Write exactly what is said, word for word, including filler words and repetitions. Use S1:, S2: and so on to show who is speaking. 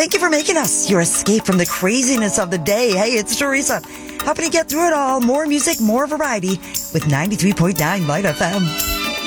S1: Thank you for making us your escape from the craziness of the day. Hey, it's Teresa. Helping you get through it all. More music, more variety with ninety-three point nine Light F M.